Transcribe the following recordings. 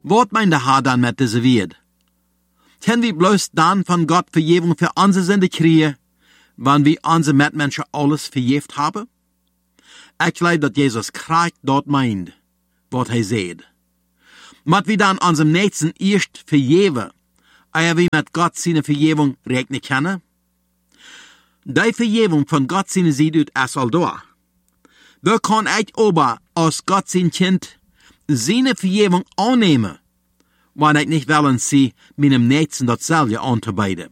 Wat meint der Herr dann mit dieser Welt? Können wir bloß dann von Gott Vergebung für unsere Sünde kriegen, wenn wir unsere Mitmenschen alles vergeft haben? Ich glaube, dass Jesus Christ dort meint, was er sagt. Mat wir dann unserem Nächsten erst vergeben, ehe wir mit Gott seine Vergebung rechnen können? Die Vergebung von Gott seine Seite ist all da. Wo kann ich aber als Gott sein Kind seine Vergebung annehmen, wenn ich nicht wollen sie meinem Nächsten dasselbe anzubieten?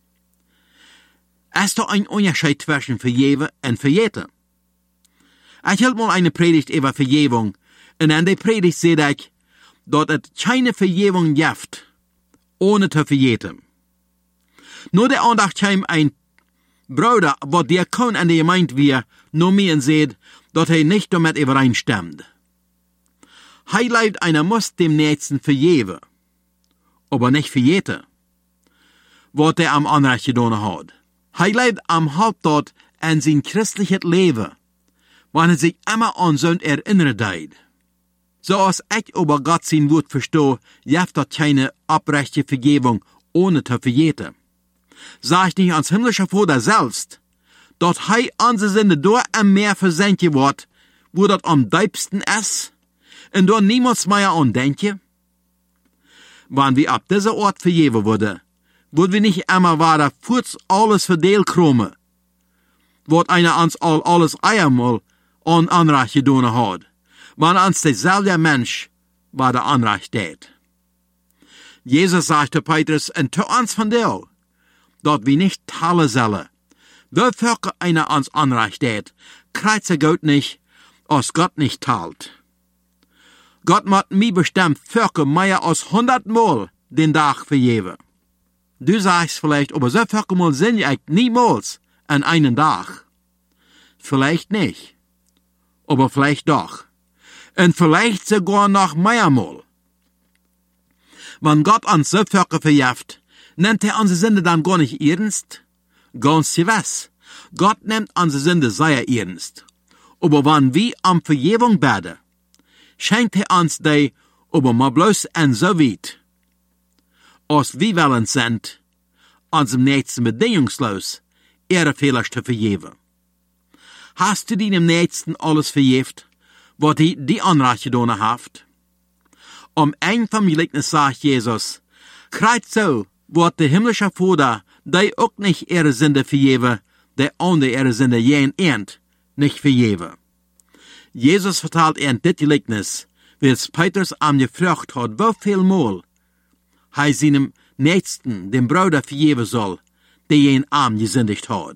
Es ist doch ein Unterschied zwischen Vergeben und Vergeten. Ich hielt mal eine Predigt über Vergebung, und in der Predigt sehe ich, dass es keine Vergebung gibt, ohne zu vergeten. Nur der Andacht kam ein Bruder, was Diakon an der Gemeinde wir, nur mir und seht, dass er nicht damit übereinstimmt. Er leibt, einer muss dem Nächsten vergeben, aber nicht vergeten, was er am Anrecht getan hat. Er leibt am Hauptort an sein christliches Leben, wenn er sich immer an Sünd erinnert. So als ich über Gott sein Wort verstehe, gibt es keine abrechte Vergebung, ohne zu vergeten. Sag ich nicht ans himmlische Vater selbst, dass er unsere Sünde durch und mehr versenken wird, wo das am deibsten ist, und dort niemals mehr an denken? Wenn wir ab dieser Ort vergeben würden wir nicht immer weiter kurz alles verdeelt kommen, wird einer uns alles einmal an Anrecht getan hat, wenn uns derselbe Mensch war der Anrecht tät. Jesus sagte Petrus, und zu uns von dir, dass wir nicht teilen sollen. Wofür einer uns Anrecht tät, kreuzt Gott nicht, als Gott nicht teilt. Gott macht mir bestimmt Völker mehr als 100 Mal den Tag vergeben. Du sagst vielleicht, aber so Völker Mal sind ich niemals an einen Tag. Vielleicht nicht, aber vielleicht doch. Und vielleicht sogar noch mehrmal. Wenn Gott uns so Völker verjäft, nimmt er unsere Sünde dann gar nicht ernst? Ganz gewiss. Gott nimmt unsere Sünde sehr ernst. Aber wenn wir um Vergebung beten, schenkt er uns die, aber mal bloß und so weit. Als wir willens sind, unserem Nächsten bedingungslos ihre Fehler zu vergeben. Hast du deinem Nächsten alles vergebt, was die Anrecht getan hat? Ein vom Gleichnis sagt Jesus, kreuz so, wird der himmlische Vater, die auch nicht ihre Sünde vergeben, der ohne ihre Sünde jen nicht vergeben. Jesus vertelt in dit Gleichnis, wie es Petrus am gefragt hat, wie viel Mal er seinem Nächsten, dem Bruder, vergeben soll, der ihn arm gesündigt hat.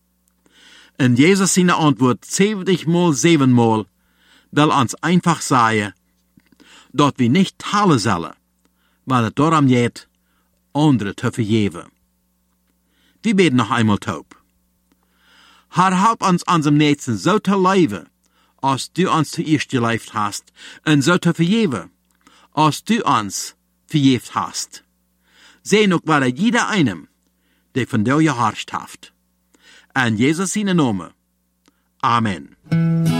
Und Jesus seine Antwort 70 mal 7 Mal will uns einfach sagen, dass wir nicht teilen sollen, weil es darum geht, andere zu vergeben. Wir beten noch einmal taub. Herr, help uns unserem Nächsten so zu leben, als du uns zuerst gelebt hast, und so zu vergeben, als du uns vergeben hast. Sehen auch bei jeder einem, der von dir geherrscht hat. In Jesus seinen Namen. Amen.